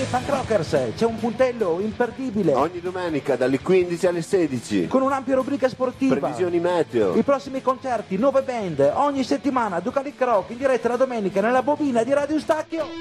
Fan Crockers, c'è un puntello imperdibile. Ogni domenica dalle 15 alle 16. Con un'ampia rubrica sportiva. Previsioni meteo. I prossimi concerti, nuove band, ogni settimana Ducalic Rock in diretta la domenica nella bobina di Radio Stacchio.